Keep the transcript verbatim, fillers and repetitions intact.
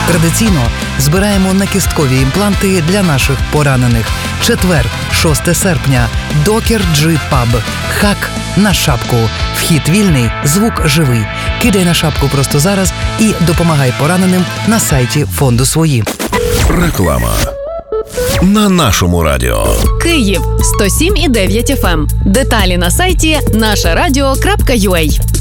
Традиційно збираємо накісткові імпланти для наших поранених. Четвер, шосте серпня. Докер Джи Паб. Хак на шапку. Вхід вільний, звук живий. Кидай на шапку просто зараз і допомагай пораненим на сайті фонду «Свої». Реклама на нашому радіо. Київ сто сім і дев'ять еф ем. Деталі на сайті наша радіо крапка ю а.